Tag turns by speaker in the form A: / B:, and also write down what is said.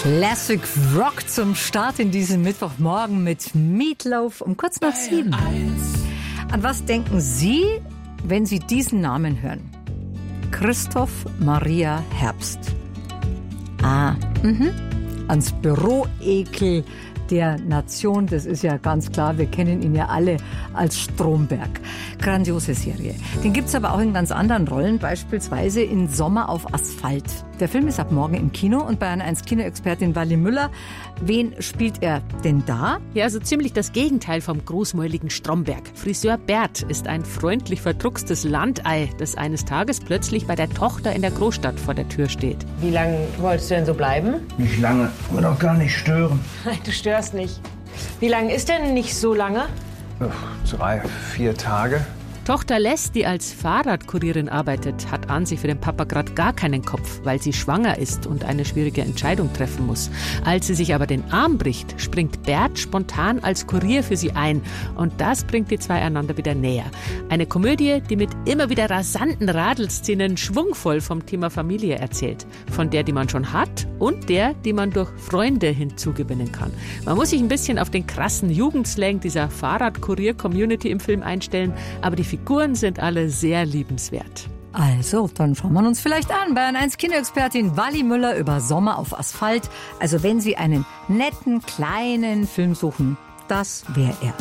A: Classic Rock zum Start in diesem Mittwochmorgen mit Meatloaf um kurz nach 7. An was denken Sie, wenn Sie diesen Namen hören? Christoph Maria Herbst. Ans Büroekel der Nation, das ist ja ganz klar, wir kennen ihn ja alle als Stromberg. Grandiose Serie. Den gibt's aber auch in ganz anderen Rollen, beispielsweise in Sommer auf Asphalt. Der Film ist ab morgen im Kino und bei einer 1-Kino-Expertin Wally Müller. Wen spielt er denn da?
B: Ja, so ziemlich das Gegenteil vom großmäuligen Stromberg. Friseur Bert ist ein freundlich verdruckstes Landei, das eines Tages plötzlich bei der Tochter in der Großstadt vor der Tür steht.
C: Wie lange wolltest du denn so bleiben?
D: Nicht lange, will doch gar nicht stören.
C: Du störst nicht. Wie lange ist denn nicht so lange?
D: 3, 4 Tage.
B: Tochter Les, die als Fahrradkurierin arbeitet, hat an sich für den Papa gerade gar keinen Kopf, weil sie schwanger ist und eine schwierige Entscheidung treffen muss. Als sie sich aber den Arm bricht, springt Bert spontan als Kurier für sie ein. Und das bringt die zwei einander wieder näher. Eine Komödie, die mit immer wieder rasanten Radelszenen schwungvoll vom Thema Familie erzählt. Von der, die man schon hat und der, die man durch Freunde hinzugewinnen kann. Man muss sich ein bisschen auf den krassen Jugendslang dieser Fahrradkurier-Community im Film einstellen, aber die Figuren sind alle sehr liebenswert.
A: Also, dann schauen wir uns vielleicht an bei einer 1-Kino-Expertin Wally Müller über Sommer auf Asphalt. Also wenn Sie einen netten, kleinen Film suchen, das wäre er.